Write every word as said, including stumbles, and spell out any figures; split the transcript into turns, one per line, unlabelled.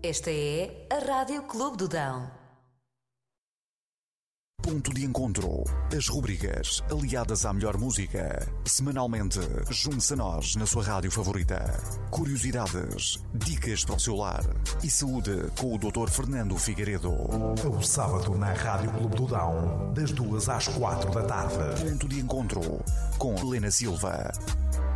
Esta é a Rádio Clube do Dão.
Ponto de encontro. As rubricas aliadas à melhor música. Semanalmente, junte-se a nós na sua rádio favorita. Curiosidades, dicas para o seu lar e saúde com o doutor Fernando Figueiredo.
O sábado na Rádio Clube do Dão, das duas às quatro da tarde.
Ponto de encontro com Helena Silva.